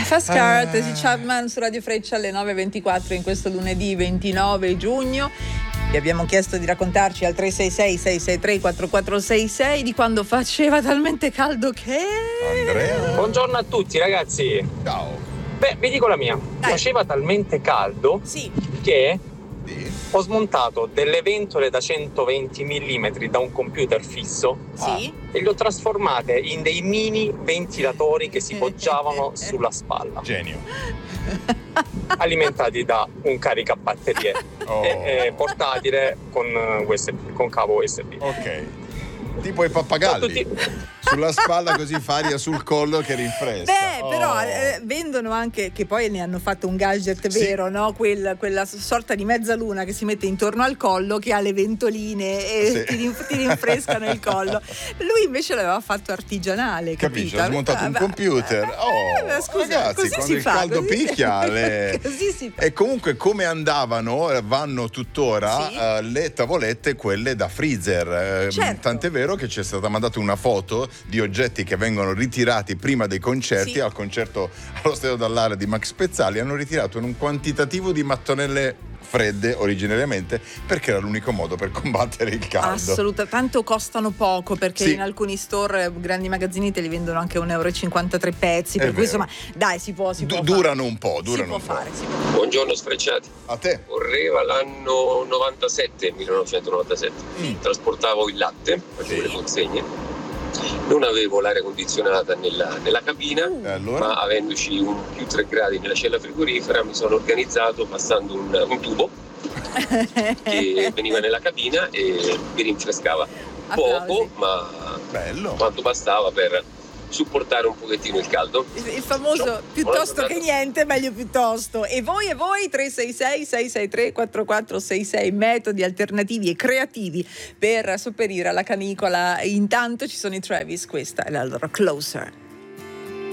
Fast Car, Tracy Chapman su Radio Freccia alle 9.24 in questo lunedì 29 giugno. Vi abbiamo chiesto di raccontarci al 366-663-4466 di quando faceva talmente caldo che... Andrea. Buongiorno a tutti ragazzi. Ciao. Beh, vi dico la mia. Dai. Faceva talmente caldo Sì. che Sì. ho smontato delle ventole da 120 mm da un computer fisso Sì. e le ho trasformate in dei mini ventilatori che si poggiavano sulla spalla, Genio. alimentati da un caricabatterie portatile con USB, con cavo USB. Ok. Tipo i pappagalli. Sulla spalla così fa aria sul collo che rinfresca. Beh, però vendono anche, che poi ne hanno fatto un gadget vero, no? Quella sorta di mezzaluna che si mette intorno al collo che ha le ventoline e ti rinfrescano il collo. Lui invece l'aveva fatto artigianale, Capisci? capito? Ha smontato un computer. Scusa, Ragazzi, così quando si il fa, caldo così picchia così si fa. E comunque come vanno tuttora le tavolette, quelle da freezer. Certo. Tant'è vero che ci è stata mandata una foto di oggetti che vengono ritirati prima dei concerti. Sì. Al concerto allo Stadio Dall'Ara di Max Pezzali hanno ritirato un quantitativo di mattonelle fredde originariamente, perché era l'unico modo per combattere il caldo. Assolutamente, tanto costano poco, perché Sì. in alcuni store grandi magazzini te li vendono anche €1,53 pezzi, È per cui vero. insomma dai, si può Durano un po', si può fare. Buongiorno sfrecciati, A te. correva l'anno 1997, trasportavo il latte, facevo le consegne, non avevo l'aria condizionata nella cabina, Allora? ma avendoci un più 3 gradi nella cella frigorifera mi sono organizzato passando un tubo che veniva nella cabina e mi rinfrescava poco, Applausi. ma Bello. quanto bastava per supportare un pochettino il caldo. Il famoso Buona piuttosto giornata. che niente, meglio piuttosto. E voi 366-663-4466, metodi alternativi e creativi per sopperire alla canicola. Intanto ci sono i Travis, questa è la loro Closer.